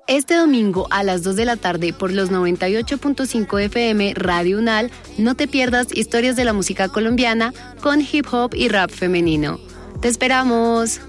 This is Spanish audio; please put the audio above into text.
Este domingo a las 2 de la tarde por los 98.5 FM Radio UNAL, no te pierdas historias de la música colombiana con hip hop y rap femenino. ¡Te esperamos!